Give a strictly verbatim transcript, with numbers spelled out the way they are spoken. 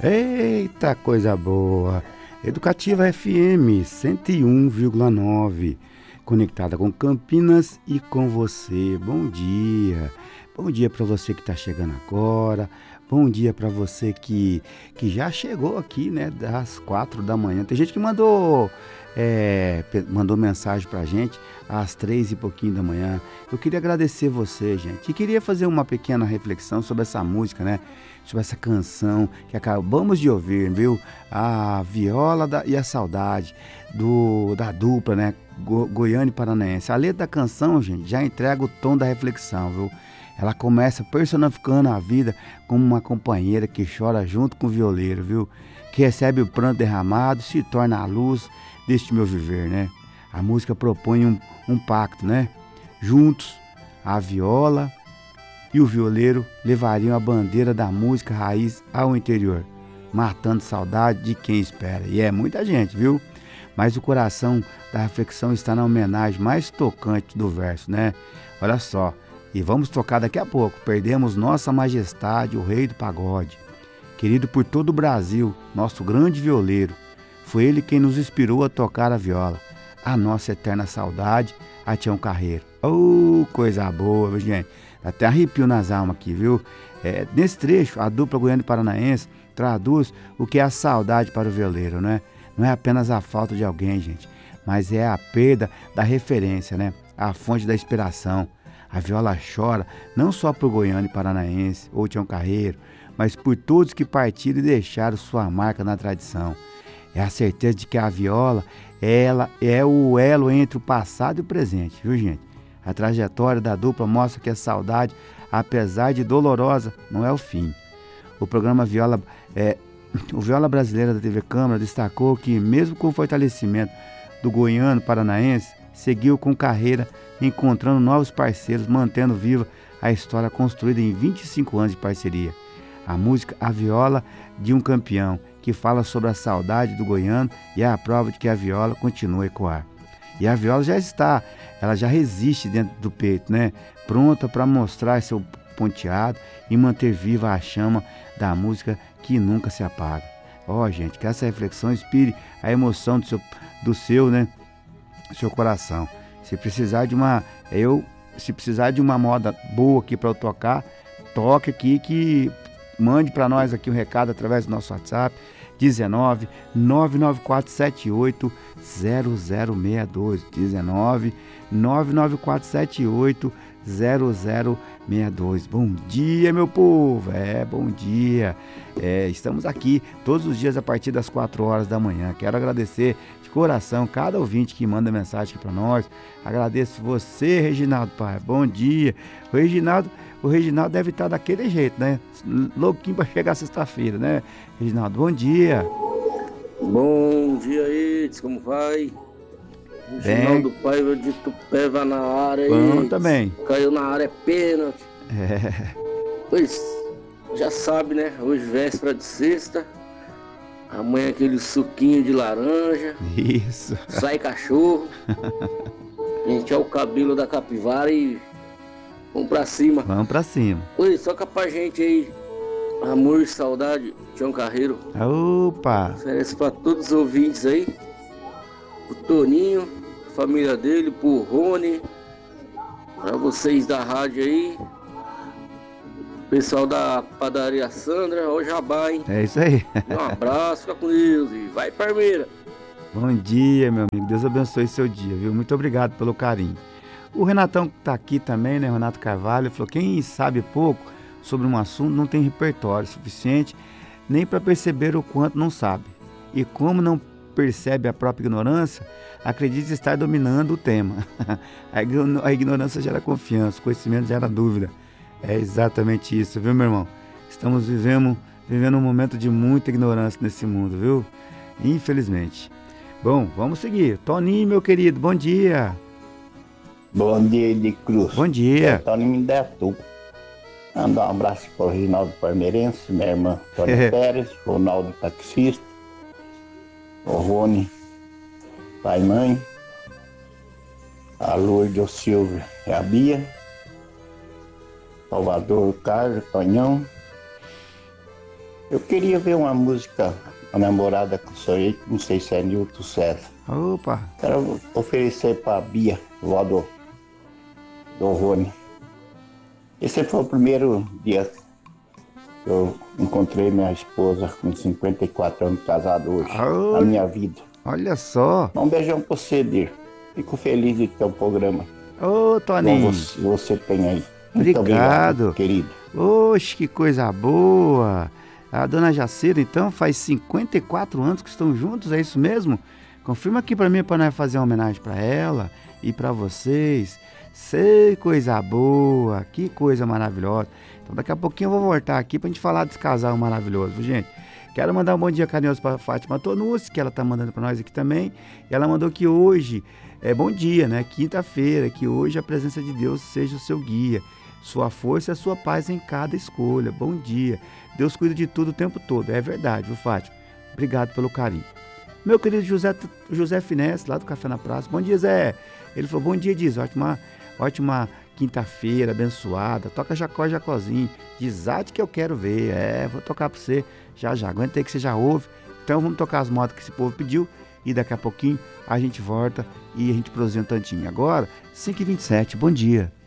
Eita, coisa boa! Educativa F M cento e um vírgula nove, conectada com Campinas e com você. Bom dia! Bom dia para você que está chegando agora. Bom dia para você que, que já chegou aqui, né, das quatro da manhã. Tem gente que mandou, é, mandou mensagem pra gente às três e pouquinho da manhã. Eu queria agradecer você, gente. E queria fazer uma pequena reflexão sobre essa música, né? Sobre essa canção que acabamos de ouvir, viu? A Viola da, e a Saudade, do, da dupla, né? Go, Goiânia e Paranaense. A letra da canção, gente, já entrega o tom da reflexão, viu? Ela começa personificando a vida como uma companheira que chora junto com o violeiro, viu? Que recebe o pranto derramado, se torna a luz deste meu viver, né? A música propõe um, um pacto, né? Juntos, a viola e o violeiro levariam a bandeira da música raiz ao interior, matando saudade de quem espera. E é muita gente, viu? Mas o coração da reflexão está na homenagem mais tocante do verso, né? Olha só. E vamos tocar daqui a pouco. Perdemos Nossa Majestade, o Rei do Pagode. Querido por todo o Brasil, nosso grande violeiro. Foi ele quem nos inspirou a tocar a viola. A nossa eterna saudade, a Tião Carreiro. Oh, coisa boa, gente. Até arrepio nas almas aqui, viu? É, nesse trecho, a dupla Goiânia e Paranaense traduz o que é a saudade para o violeiro, né? Não é apenas a falta de alguém, gente, mas é a perda da referência, né? A fonte da inspiração. A viola chora não só por Goiânia e Paranaense ou Tião Carreiro, mas por todos que partiram e deixaram sua marca na tradição. É a certeza de que a viola, ela é o elo entre o passado e o presente, viu, gente? A trajetória da dupla mostra que a saudade, apesar de dolorosa, não é o fim. O programa Viola, é, o Viola Brasileira da T V Câmara destacou que, mesmo com o fortalecimento do goiano paranaense, seguiu com carreira, encontrando novos parceiros, mantendo viva a história construída em vinte e cinco anos de parceria. A música A Viola de um Campeão, que fala sobre a saudade do goiano e é a prova de que a viola continua a ecoar. E a viola já está, ela já resiste dentro do peito, né? Pronta para mostrar seu ponteado e manter viva a chama da música que nunca se apaga. Ó, oh, gente, que essa reflexão inspire a emoção do seu, do seu, né? seu coração. Se precisar de uma, eu, se precisar de uma moda boa aqui para eu tocar, toque aqui, que mande para nós aqui um recado através do nosso WhatsApp, dezenove, nove nove quatro sete oito, zero zero seis dois, dezenove, nove nove quatro sete oito, zero zero seis dois. Bom dia, meu povo, é, bom dia, é, estamos aqui todos os dias a partir das quatro horas da manhã. Quero agradecer de coração cada ouvinte que manda mensagem aqui para nós. Agradeço você, Reginaldo Pai, bom dia. O Reginaldo, o Reginaldo deve estar daquele jeito, né? Louquinho para chegar sexta-feira, né? Reginaldo, bom dia. Bom dia, Edson, como vai? Reginaldo Paiva de Tupéva na área. Bom também. Caiu na área, é pênalti. É. Pois, já sabe, né? Hoje véspera de sexta. Amanhã aquele suquinho de laranja. Isso. Sai cachorro. A gente é o cabelo da capivara e vamos pra cima. Vamos pra cima. Pois, toca pra gente aí. Amor e saudade, Tião Carreiro. Opa! Oferece pra todos os ouvintes aí. O Toninho, família dele, pro Rony, pra vocês da rádio aí, pessoal da padaria Sandra, ó o Jabá, hein? É isso aí. Um abraço, fica com Deus e vai Parmeira. Bom dia, meu amigo, Deus abençoe seu dia, viu? Muito obrigado pelo carinho. O Renatão que tá aqui também, né, Renato Carvalho, falou: quem sabe pouco sobre um assunto não tem repertório suficiente nem para perceber o quanto não sabe. E como não percebe a própria ignorância, acredita estar dominando o tema. A ignorância gera confiança, o conhecimento gera dúvida. É exatamente isso, viu, meu irmão? Estamos vivendo, vivendo um momento de muita ignorância nesse mundo, viu? Infelizmente. Bom, vamos seguir. Toninho, meu querido, bom dia. Bom dia, de Cruz. Bom dia. É Toninho Indaiatuba. Mandar um abraço para o Reginaldo Parmeirense, minha irmã Tônia Pérez, Ronaldo Taxista, o Rony, pai e mãe, a Lourdes, o Silvio e a Bia, Salvador, o Carlos, o Tonhão, Eu queria ver uma música, A Namorada que eu sonhei, não sei se é Nilton César. Opa! Quero oferecer pra Bia, vó do, do Rony. Esse foi o primeiro dia que eu encontrei minha esposa com cinquenta e quatro anos casado hoje, Oh, na minha vida. olha só! Um beijão pra você, Dir. Fico feliz de ter um programa Ô, Toninho! você, você tem aí. Obrigado. Muito obrigado, querido. Oxe, que coisa boa! A dona Jaceira, então, faz cinquenta e quatro anos que estão juntos, é isso mesmo? Confirma aqui pra mim, pra nós fazer uma homenagem pra ela e pra vocês. Sei, coisa boa, que coisa maravilhosa. Então daqui a pouquinho eu vou voltar aqui pra gente falar desse casal maravilhoso, viu, gente? Quero mandar um bom dia carinhoso pra Fátima Tonucci, que ela tá mandando pra nós aqui também. E ela mandou que hoje, é bom dia, né? Quinta-feira, que hoje a presença de Deus seja o seu guia. Sua força e a sua paz em cada escolha. Bom dia. Deus cuida de tudo o tempo todo. É verdade, viu, Fátima? Obrigado pelo carinho. Meu querido José, José Finesse, lá do Café na Praça. Bom dia, Zé. Ele falou, bom dia, diz. Ótima, ótima quinta-feira, abençoada. Toca Jacó Jacozinho. Diz, arte que eu quero ver. É, vou tocar pra você já já. Aguentei que você já ouve. Então vamos tocar as modas que esse povo pediu. E daqui a pouquinho a gente volta e a gente produzir um tantinho. Agora, cinco e vinte e sete. Bom dia.